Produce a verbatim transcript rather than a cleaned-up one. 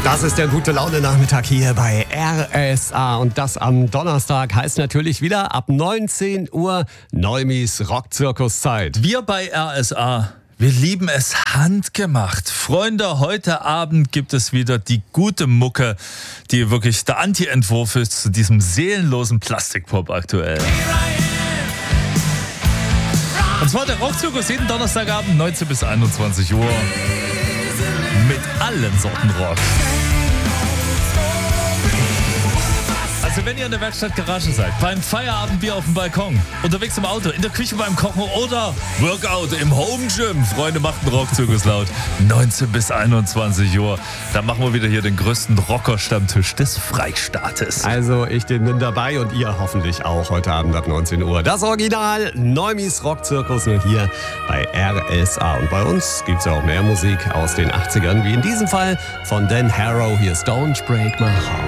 Das ist der gute Laune-Nachmittag hier bei R S A. Und das am Donnerstag heißt natürlich wieder ab neunzehn Uhr Neumis Rockzirkuszeit. Wir bei R S A, wir lieben es handgemacht. Freunde, heute Abend gibt es wieder die gute Mucke, die wirklich der Anti-Entwurf ist zu diesem seelenlosen Plastikpop aktuell. Und zwar der Rockzirkus jeden Donnerstagabend neunzehn bis einundzwanzig Uhr. Mit allen Sorten Rock. Also wenn ihr in der Werkstatt Garage seid, beim Feierabendbier auf dem Balkon, unterwegs im Auto, in der Küche beim Kochen oder Workout im Home Gym, Freunde, macht einen Rockzirkus laut. neunzehn bis einundzwanzig Uhr. Da machen wir wieder hier den größten Rocker-Stammtisch des Freistaates. Also ich bin dabei und ihr hoffentlich auch heute Abend ab neunzehn Uhr. Das Original Neumis Rockzirkus nur hier bei R S A. Und bei uns gibt es ja auch mehr Musik aus den achtzigern, wie in diesem Fall von Dan Harrow. Hier ist Don't Break My Heart.